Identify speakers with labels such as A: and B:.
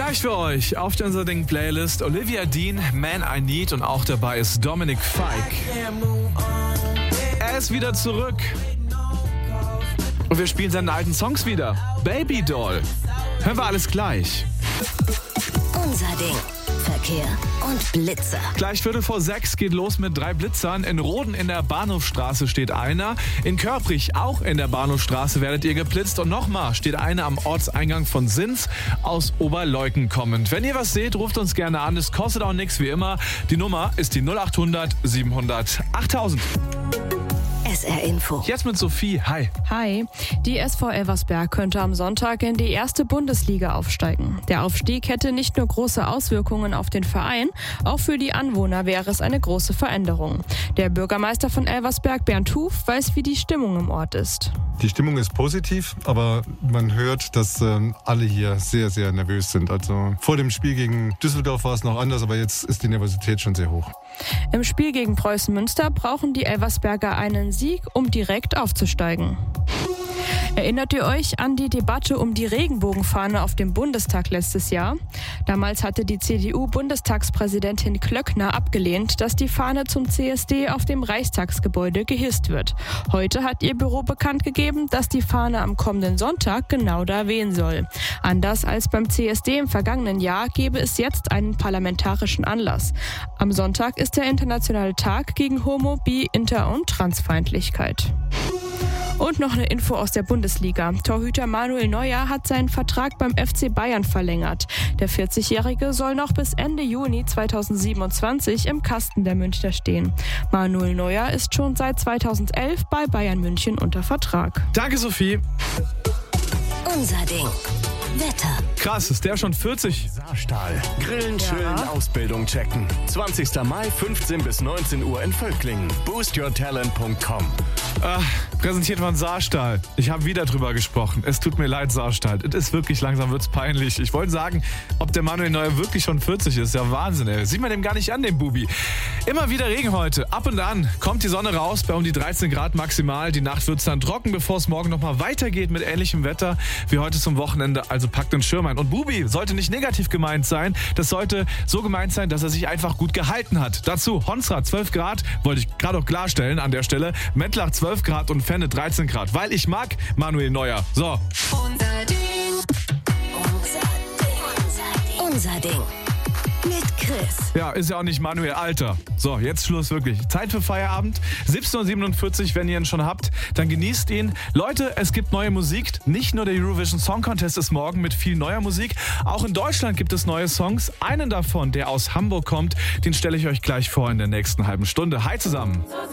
A: Gleich für euch auf der Unser Ding Playlist Olivia Dean, Man I Need und auch dabei ist Dominic Fike. Er ist wieder zurück. Und wir spielen seine alten Songs wieder. Baby Doll. Hören wir alles gleich.
B: Unser Ding. Verkehr und Blitzer.
A: Gleich 5:45 geht los mit 3 Blitzern. In Roden in der Bahnhofstraße steht einer. In Körprich, auch in der Bahnhofstraße, werdet ihr geblitzt. Und nochmal steht einer am Ortseingang von Sins aus Oberleuken kommend. Wenn ihr was seht, ruft uns gerne an. Es kostet auch nichts wie immer. Die Nummer ist die 0800 700 8000.
B: SR Info.
A: Jetzt mit Sophie. Hi.
C: Hi. Die SV Elversberg könnte am Sonntag in die erste Bundesliga aufsteigen. Der Aufstieg hätte nicht nur große Auswirkungen auf den Verein, auch für die Anwohner wäre es eine große Veränderung. Der Bürgermeister von Elversberg, Bernd Huf, weiß, wie die Stimmung im Ort ist.
D: Die Stimmung ist positiv, aber man hört, dass alle hier sehr, sehr nervös sind. Also vor dem Spiel gegen Düsseldorf war es noch anders, aber jetzt ist die Nervosität schon sehr hoch.
C: Im Spiel gegen Preußen Münster brauchen die Elversberger einen Sieg, um direkt aufzusteigen. Erinnert ihr euch an die Debatte um die Regenbogenfahne auf dem Bundestag letztes Jahr? Damals hatte die CDU-Bundestagspräsidentin Klöckner abgelehnt, dass die Fahne zum CSD auf dem Reichstagsgebäude gehisst wird. Heute hat ihr Büro bekannt gegeben, dass die Fahne am kommenden Sonntag genau da wehen soll. Anders als beim CSD im vergangenen Jahr gebe es jetzt einen parlamentarischen Anlass. Am Sonntag ist der internationale Tag gegen Homo-, Bi-, Inter- und Transfeindlichkeit. Und noch eine Info aus der Bundesliga. Torhüter Manuel Neuer hat seinen Vertrag beim FC Bayern verlängert. Der 40-Jährige soll noch bis Ende Juni 2027 im Kasten der Münchner stehen. Manuel Neuer ist schon seit 2011 bei Bayern München unter Vertrag.
A: Danke, Sophie.
B: Unser Ding. Wetter.
A: Krass, ist der schon 40?
E: Saarstahl. Grillen, chillen, Ausbildung checken. 20. Mai, 15 bis 19 Uhr in Völklingen. boostyourtalent.com.
A: Präsentiert von Saarstahl. Ich habe wieder drüber gesprochen. Es tut mir leid, Saarstahl. Es ist wirklich langsam, wird's peinlich. Ich wollte sagen, ob der Manuel Neuer wirklich schon 40 ist. Ja, Wahnsinn, ey. Sieht man dem gar nicht an, dem Bubi. Immer wieder Regen heute. Ab und an kommt die Sonne raus bei um die 13 Grad maximal. Die Nacht wird's dann trocken, bevor es morgen nochmal weitergeht mit ähnlichem Wetter wie heute zum Wochenende. Also packt den Schirm ein. Und Bubi sollte nicht negativ gemeint sein. Das sollte so gemeint sein, dass er sich einfach gut gehalten hat. Dazu Honsra 12 Grad, wollte ich gerade auch klarstellen an der Stelle. Mettlach 12 Grad und Fenne 13 Grad. Weil ich mag Manuel Neuer. So.
B: Unser Ding. Unser Ding. Mit Chris.
A: Ja, ist ja auch nicht Manuel Alter. So, jetzt Schluss wirklich. Zeit für Feierabend. 17:47 Uhr, wenn ihr ihn schon habt, dann genießt ihn. Leute, es gibt neue Musik. Nicht nur der Eurovision Song Contest ist morgen mit viel neuer Musik. Auch in Deutschland gibt es neue Songs. Einen davon, der aus Hamburg kommt, den stelle ich euch gleich vor in der nächsten halben Stunde. Hi zusammen.